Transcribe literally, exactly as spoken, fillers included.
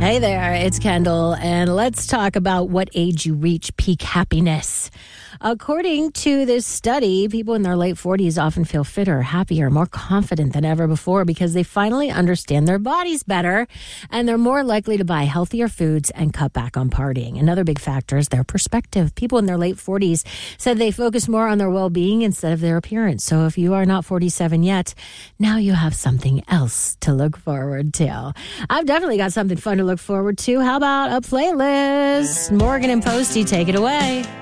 Hey there, it's Kendall, and let's talk about what age you reach peak happiness. According to this study, people in their late forties often feel fitter, happier, more confident than ever before because they finally understand their bodies better, and they're more likely to buy healthier foods and cut back on partying. Another big factor is their perspective. People in their late forties said they focus more on their well-being instead of their appearance. So if you are not forty-seven yet, now you have something else to look forward to. I've definitely got something fun to look forward to. How about a playlist? Morgan and Posty, take it away.